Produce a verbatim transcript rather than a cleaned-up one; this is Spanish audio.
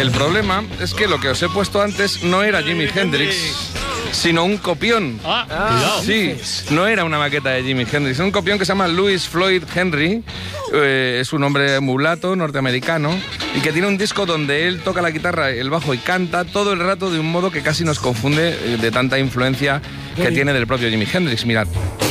El problema es que lo que os he puesto antes no era Jimi Hendrix, sino un copión. Ah, cuidado. Sí, no era una maqueta de Jimi Hendrix, es un copión que se llama Louis Floyd Henry, eh, es un hombre mulato norteamericano y que tiene un disco donde él toca la guitarra, el bajo y canta todo el rato de un modo que casi nos confunde eh, de tanta influencia que tiene del propio Jimi Hendrix. Mirad.